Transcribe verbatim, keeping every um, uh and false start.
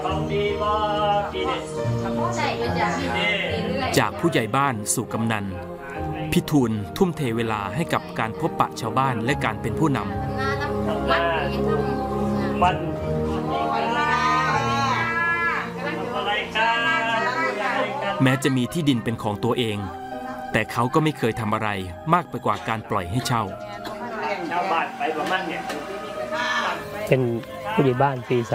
จากผู้ใหญ่บ้านสู่กำนันพี่ทูลทุ่มเทเวลาให้กับการพบปะชาวบ้านและการเป็นผู้นำแม้จะมีที่ดินเป็นของตัวเองแต่เขาก็ไม่เคยทำอะไรมากไปกว่าการปล่อยให้เช่าเป็นผู้ใหญ่บ้านปี